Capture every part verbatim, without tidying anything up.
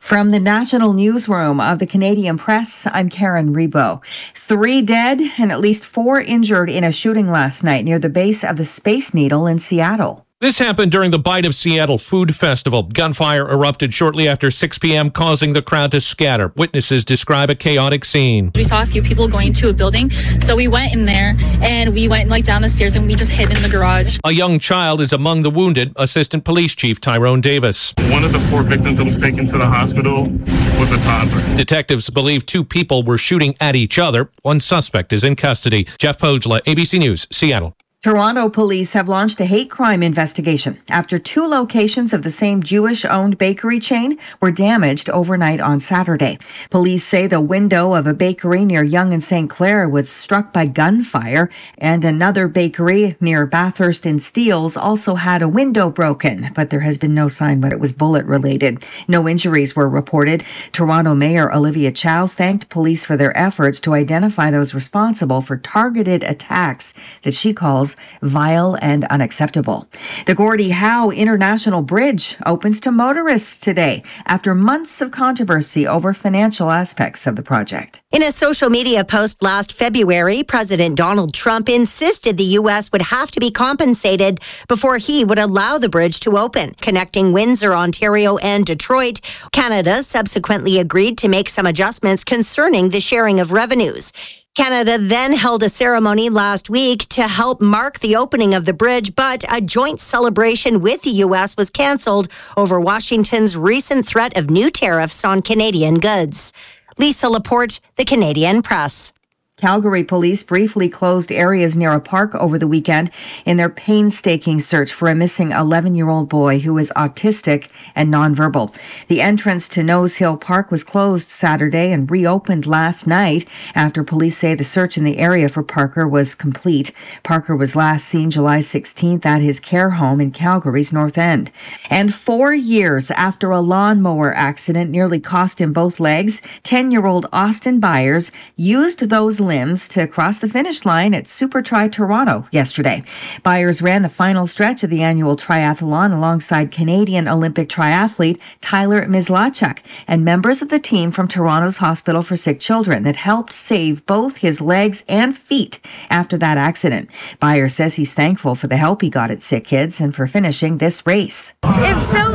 From the National Newsroom of the Canadian Press, I'm Karen Rebo. Three dead and at least four injured in a shooting last night near the base of the Space Needle in Seattle. This happened during the Bite of Seattle Food Festival. Gunfire erupted shortly after six p.m., causing the crowd to scatter. Witnesses describe a chaotic scene. We saw a few people going to a building, so we went in there, and we went like down the stairs, and we just hid in the garage. A young child is among the wounded, Assistant Police Chief Tyrone Davis. One of the four victims that was taken to the hospital was a toddler. Detectives believe two people were shooting at each other. One suspect is in custody. Jeff Pogela, A B C News, Seattle. Toronto police have launched a hate crime investigation after two locations of the same Jewish-owned bakery chain were damaged overnight on Saturday. Police say the window of a bakery near Yonge and Saint Clair was struck by gunfire, and another bakery near Bathurst and Steeles also had a window broken, but there has been no sign that it was bullet-related. No injuries were reported. Toronto Mayor Olivia Chow thanked police for their efforts to identify those responsible for targeted attacks that she calls vile and unacceptable. The Gordie Howe International Bridge opens to motorists today after months of controversy over financial aspects of the project. In a social media post last February, President Donald Trump insisted the U S would have to be compensated before he would allow the bridge to open, connecting Windsor, Ontario and Detroit. Canada subsequently agreed to make some adjustments concerning the sharing of revenues. Canada then held a ceremony last week to help mark the opening of the bridge, but a joint celebration with the U S was canceled over Washington's recent threat of new tariffs on Canadian goods. Lisa Laporte, The Canadian Press. Calgary police briefly closed areas near a park over the weekend in their painstaking search for a missing eleven-year-old boy who is autistic and nonverbal. The entrance to Nose Hill Park was closed Saturday and reopened last night after police say the search in the area for Parker was complete. Parker was last seen July sixteenth at his care home in Calgary's North End. And four years after a lawnmower accident nearly cost him both legs, ten-year-old Austin Byers used those limbs to cross the finish line at Super Tri Toronto yesterday. Byers ran the final stretch of the annual triathlon alongside Canadian Olympic triathlete Tyler Mislachuk and members of the team from Toronto's Hospital for Sick Children that helped save both his legs and feet after that accident. Byers says he's thankful for the help he got at Sick Kids and for finishing this race. It felt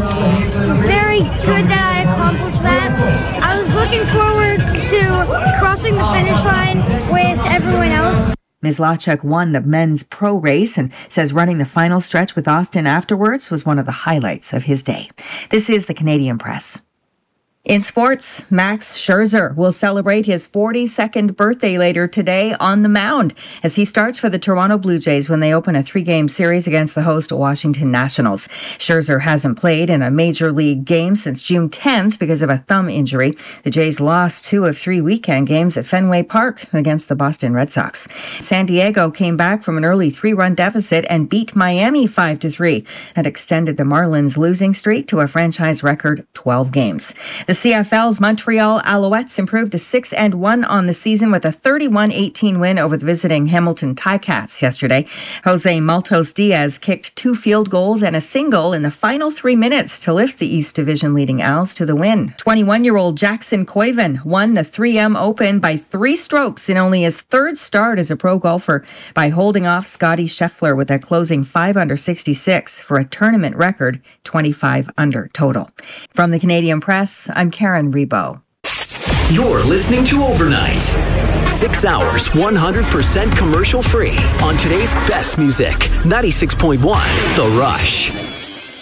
very good that I accomplished that. I was looking forward to crossing the finish line with everyone else. Mislachuk won the men's pro race and says running the final stretch with Austin afterwards was one of the highlights of his day. This is the Canadian Press. In sports, Max Scherzer will celebrate his forty-second birthday later today on the mound as he starts for the Toronto Blue Jays when they open a three-game series against the host Washington Nationals. Scherzer hasn't played in a major league game since June tenth because of a thumb injury. The Jays lost two of three weekend games at Fenway Park against the Boston Red Sox. San Diego came back from an early three-run deficit and beat Miami five to three. That extended the Marlins' losing streak to a franchise record twelve games. The C F L's Montreal Alouettes improved to six and one on the season with a thirty-one eighteen win over the visiting Hamilton Ticats yesterday. Jose Maltos Diaz kicked two field goals and a single in the final three minutes to lift the East Division leading Als to the win. twenty-one-year-old Jackson Koiven won the three M Open by three strokes in only his third start as a pro golfer by holding off Scotty Scheffler with a closing five under sixty-six for a tournament record twenty-five under total. From the Canadian Press, I'm Karen Rebo. You're listening to Overnight. Six hours, one hundred percent commercial free on today's best music. ninety-six point one The Rush.